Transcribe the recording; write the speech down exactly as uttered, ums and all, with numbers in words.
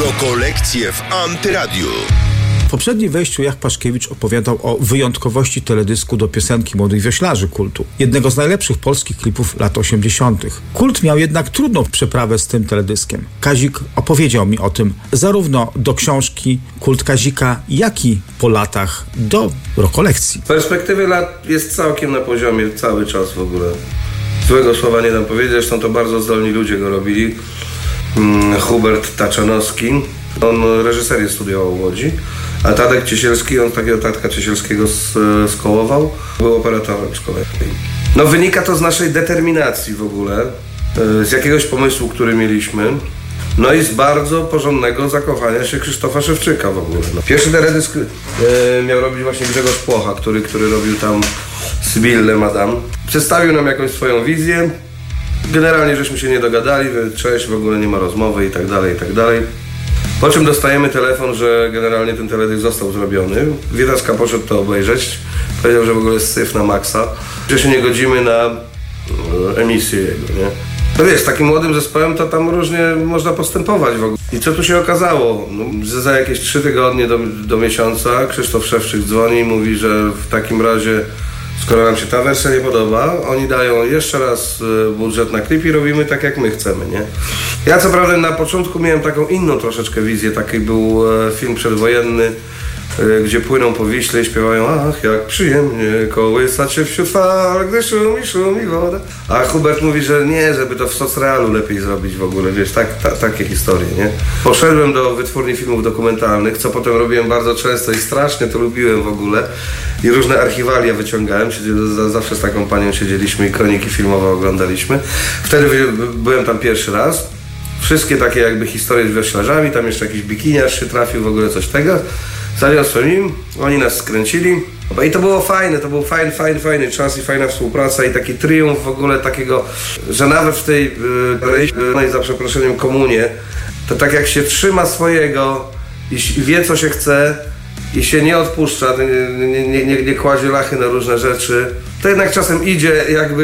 Rokolekcje w Antyradiu. W poprzednim wejściu Jach Paszkiewicz opowiadał o wyjątkowości teledysku do piosenki Młodych Wioślarzy Kultu, jednego z najlepszych polskich klipów lat osiemdziesiątych. Kult miał jednak trudną przeprawę z tym teledyskiem. Kazik opowiedział mi o tym zarówno do książki Kult Kazika, jak i po latach do Rokolekcji. Z perspektywy lat jest całkiem na poziomie cały czas w ogóle. Złego słowa nie dam powiedzieć, zresztą to bardzo zdolni ludzie go robili. Hmm, Hubert Taczanowski, on reżyserię studiował w Łodzi, a Tadek Ciesielski, on takiego Tadka Ciesielskiego skołował, był operatorem z kolei. No wynika to z naszej determinacji w ogóle, z jakiegoś pomysłu, który mieliśmy, no i z bardzo porządnego zakochania się Krzysztofa Szewczyka w ogóle. No. Pierwszy teledysk e, miał robić właśnie Grzegorz Płocha, który, który robił tam Sybillę Madame. Przedstawił nam jakąś swoją wizję. Generalnie żeśmy się nie dogadali, cześć, w ogóle nie ma rozmowy i tak dalej, i tak dalej. Po czym dostajemy telefon, że generalnie ten teledysk został zrobiony. Wiedaska poszedł to obejrzeć. Powiedział, że w ogóle jest syf na maksa, że się nie godzimy na emisję jego, nie? No wiesz, z takim młodym zespołem to tam różnie można postępować w ogóle. I co tu się okazało? No, że za jakieś trzy tygodnie do, do miesiąca Krzysztof Szewczyk dzwoni i mówi, że w takim razie, skoro nam się ta wersja nie podoba, oni dają jeszcze raz budżet na klip i robimy tak, jak my chcemy, nie? Ja co prawda na początku miałem taką inną troszeczkę wizję, taki był film przedwojenny, gdzie płyną po Wiśle i śpiewają ach, jak przyjemnie kołysać się wśród fal, gdy szumi, szumi woda. A Hubert mówi, że nie, żeby to w socrealu lepiej zrobić w ogóle, wiesz, tak, ta, takie historie, nie? Poszedłem do wytwórni filmów dokumentalnych, co potem robiłem bardzo często i strasznie to lubiłem w ogóle. I różne archiwalia wyciągałem, zawsze z taką panią siedzieliśmy i kroniki filmowe oglądaliśmy. Wtedy byłem tam pierwszy raz. Wszystkie takie jakby historie z wioślarzami, tam jeszcze jakiś bikiniarz się trafił, w ogóle coś tego. Zaniosłem im, oni nas skręcili. I to było fajne, to był fajny, fajny, fajny czas i fajna współpraca i taki triumf w ogóle takiego, że nawet w tej, yy, za przeproszeniem, komunie, to tak jak się trzyma swojego i wie, co się chce i się nie odpuszcza, nie, nie, nie, nie kładzie lachy na różne rzeczy, to jednak czasem idzie jakby